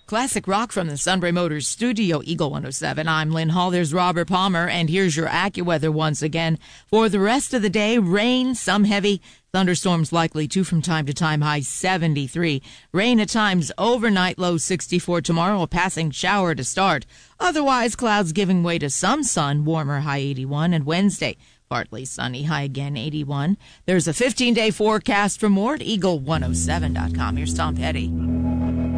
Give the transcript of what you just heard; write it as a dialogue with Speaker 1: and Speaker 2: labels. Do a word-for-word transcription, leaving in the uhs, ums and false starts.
Speaker 1: Classic rock from the Sunbury Motors Studio, Eagle one oh seven. I'm Lynn Hall. There's Robert Palmer, and here's your AccuWeather once again. For the rest of the day, rain, some heavy thunderstorms likely too from time to time, high seventy-three. Rain at times overnight, low sixty-four. Tomorrow, a passing shower to start. Otherwise, clouds giving way to some sun, warmer, high eighty-one. And Wednesday, partly sunny, high again eighty-one. There's a fifteen-day forecast for more at eagle one oh seven dot com. Here's Tom Petty.